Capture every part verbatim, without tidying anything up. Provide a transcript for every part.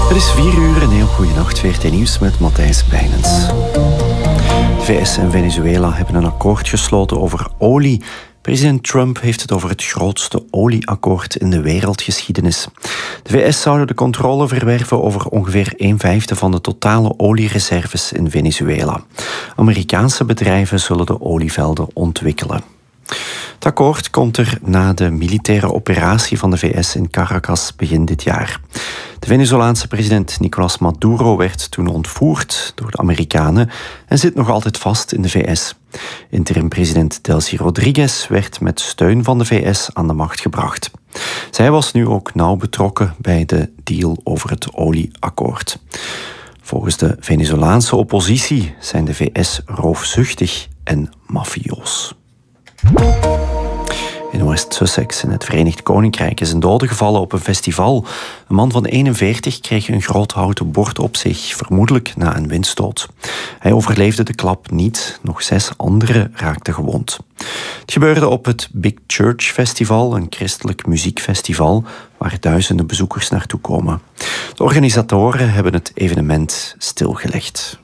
Het is vier uur, een heel goede nacht. V R T Nieuws met Matthijs Bijnens. De V S en Venezuela hebben een akkoord gesloten over olie. President Trump heeft het over het grootste olieakkoord in de wereldgeschiedenis. De V S zouden de controle verwerven over ongeveer een vijfde van de totale oliereserves in Venezuela. Amerikaanse bedrijven zullen de olievelden ontwikkelen. Het akkoord komt er na de militaire operatie van de V S in Caracas begin dit jaar. De Venezolaanse president Nicolás Maduro werd toen ontvoerd door de Amerikanen en zit nog altijd vast in de V S. Interim-president Delcy Rodriguez werd met steun van de V S aan de macht gebracht. Zij was nu ook nauw betrokken bij de deal over het olieakkoord. Volgens de Venezolaanse oppositie zijn de V S roofzuchtig en mafioos. In West Sussex in het Verenigd Koninkrijk is een dode gevallen op een festival. Een man van eenenveertig kreeg een groot houten bord op zich, vermoedelijk na een windstoot. Hij overleefde de klap niet, nog zes anderen raakten gewond. Het gebeurde op het Big Church Festival, een christelijk muziekfestival waar duizenden bezoekers naartoe komen. De organisatoren hebben het evenement stilgelegd.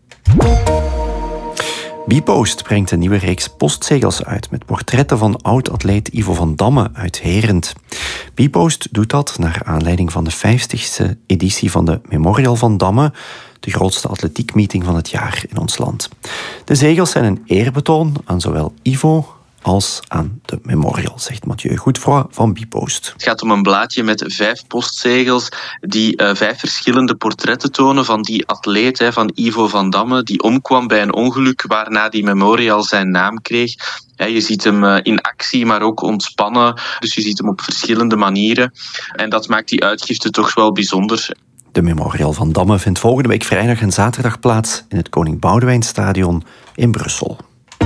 Bpost brengt een nieuwe reeks postzegels uit met portretten van oud-atleet Ivo van Damme uit Herent. Bpost doet dat naar aanleiding van de vijftigste editie van de Memorial van Damme, de grootste atletiekmeeting van het jaar in ons land. De zegels zijn een eerbetoon aan zowel Ivo als aan de Memorial, zegt Mathieu Goedfroy van Bpost. Het gaat om een blaadje met vijf postzegels die uh, vijf verschillende portretten tonen van die atleet, hè, van Ivo van Damme, die omkwam bij een ongeluk waarna die Memorial zijn naam kreeg. Ja, je ziet hem uh, in actie, maar ook ontspannen. Dus je ziet hem op verschillende manieren. En dat maakt die uitgifte toch wel bijzonder. De Memorial van Damme vindt volgende week vrijdag en zaterdag plaats in het Koning Boudewijnstadion in Brussel.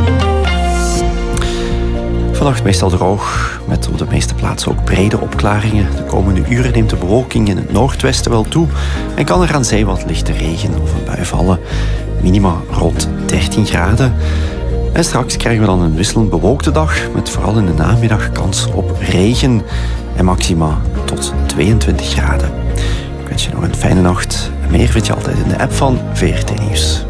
Vannacht meestal droog, met op de meeste plaatsen ook brede opklaringen. De komende uren neemt de bewolking in het noordwesten wel toe en kan er aan zee wat lichte regen of een bui vallen. Minima rond dertien graden. En straks krijgen we dan een wisselend bewolkte dag, met vooral in de namiddag kans op regen en maxima tot tweeëntwintig graden. Ik wens je nog een fijne nacht. Meer vind je altijd in de app van V R T Nieuws.